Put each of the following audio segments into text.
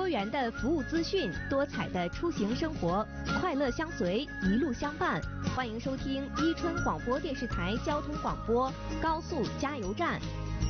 元的服务资讯，多彩的出行生活，快乐相随，一路相伴。欢迎收听伊春广播电视台交通广播高速加油站。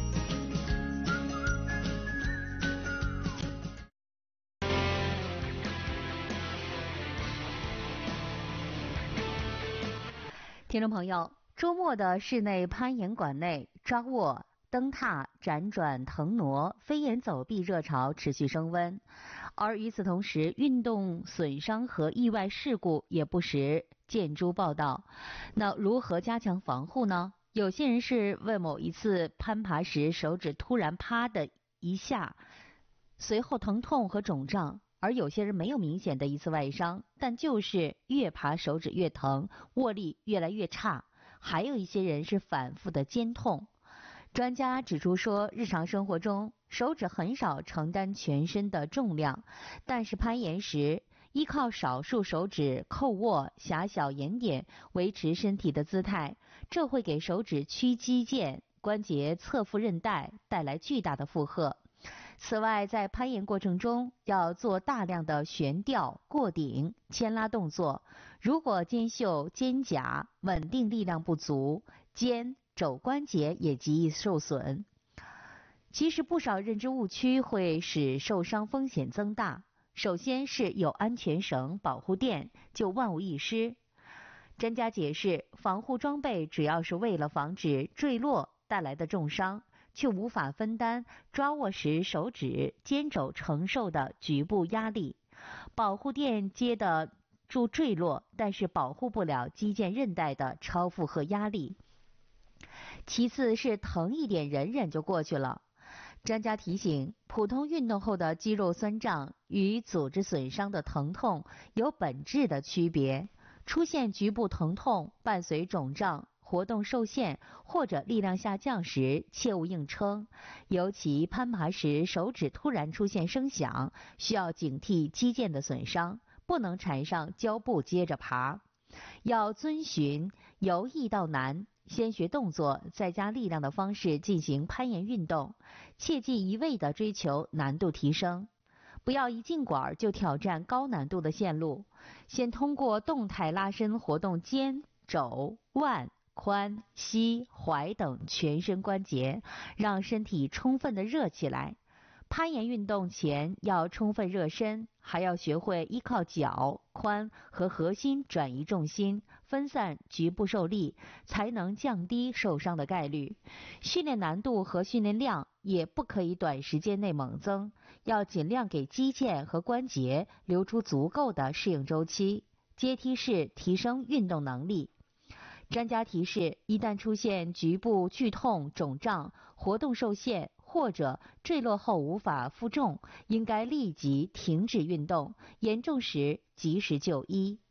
听众朋友，周末的室内攀岩馆内抓握、蹬踏、辗转、腾挪、飞檐走壁热潮持续升温，而与此同时，运动损伤和意外事故也不时见诸报道。那如何加强防护呢？有些人是为某一次攀爬时手指突然啪的一下，随后疼痛和肿胀。而有些人没有明显的一次外伤，但就是越爬手指越疼，握力越来越差。还有一些人是反复的肩痛。专家指出说，日常生活中手指很少承担全身的重量，但是攀岩时依靠少数手指扣握狭小岩点维持身体的姿态，这会给手指屈肌腱、关节侧副韧带带来巨大的负荷。此外，在攀岩过程中要做大量的悬吊、过顶、牵拉动作，如果肩袖、肩胛稳定力量不足，肩、肘关节也极易受损。其实不少认知误区会使受伤风险增大。首先是有安全绳、保护垫就万无一失。专家解释，防护装备主要是为了防止坠落带来的重伤，却无法分担抓握时手指、肩肘承受的局部压力。保护垫接得住坠落，但是保护不了肌腱韧带的超负荷压力。其次是疼一点忍忍就过去了。专家提醒，普通运动后的肌肉酸胀与组织损伤的疼痛有本质的区别。出现局部疼痛伴随肿胀、活动受限或者力量下降时，切勿硬撑。尤其攀爬时手指突然出现声响，需要警惕肌腱的损伤，不能缠上胶布接着爬。要遵循由易到难，先学动作再加力量的方式进行攀岩运动，切忌一味地追求难度提升。不要一进馆就挑战高难度的线路，先通过动态拉伸活动肩、肘、腕、髋、膝、踝等全身关节，让身体充分的热起来。攀岩运动前要充分热身，还要学会依靠脚、髋和核心转移重心，分散局部受力，才能降低受伤的概率。训练难度和训练量也不可以短时间内猛增，要尽量给肌腱和关节留出足够的适应周期，阶梯式提升运动能力。专家提示，一旦出现局部剧痛、肿胀、活动受限或者坠落后无法负重，应该立即停止运动，严重时及时就医。